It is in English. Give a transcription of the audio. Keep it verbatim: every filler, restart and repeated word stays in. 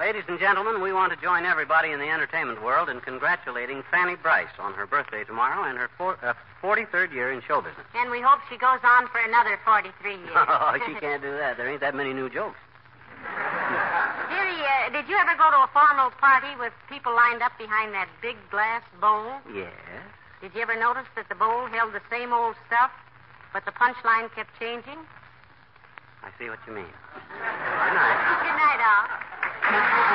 Ladies and gentlemen, we want to join everybody in the entertainment world in congratulating Fanny Bryce on her birthday tomorrow and her for, uh, forty-third year in show business. And we hope she goes on for another forty-three years. Oh, she can't do that. There ain't that many new jokes. Dearie, uh, did you ever go to a formal party with people lined up behind that big glass bowl? Yes. Did you ever notice that the bowl held the same old stuff, but the punchline kept changing? I see what you mean. Good night. Good night, all.